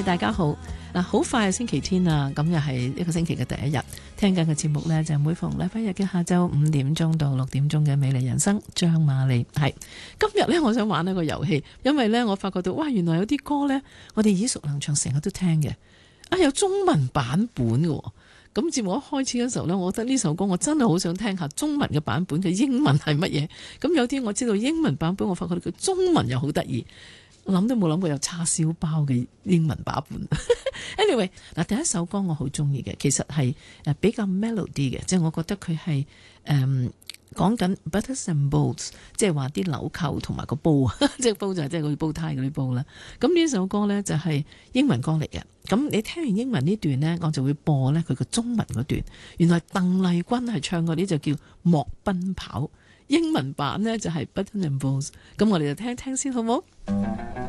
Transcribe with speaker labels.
Speaker 1: 係大家好。嗱，好快係星期天啦，咁又係一個星期嘅第一日。聽緊嘅節目呢，就係每逢禮拜日嘅下晝5點鐘到6點鐘嘅美麗人生，張瑪莉。係今日呢，我想玩一個遊戲，因為呢，我發覺到哇，原來有啲歌呢，我哋耳熟能詳，成日都聽嘅。有中文版本嘅。咁節目一開始嘅時候呢，我覺得呢首歌我真係好想聽下中文嘅版本嘅英文係乜嘢。咁有啲我知道英文版本，我發覺佢中文又好得意。諗都冇諗過有叉燒包嘅英文版本。Anyway， 嗱，第一首歌我好中意嘅，其實係比較 melody 嘅，即係我覺得佢係講緊 butters and bolts， 即係話啲紐扣同埋個煲，即係煲就係即係嗰啲煲呔嗰啲煲啦。咁呢首歌呢，就係英文歌嚟嘅。咁你聽完英文呢段呢，我就會播呢佢個中文嗰段。原來鄧麗君係唱嗰啲就叫莫奔跑，英文版呢就係 butters and bolts。咁我哋就聽聽先好冇？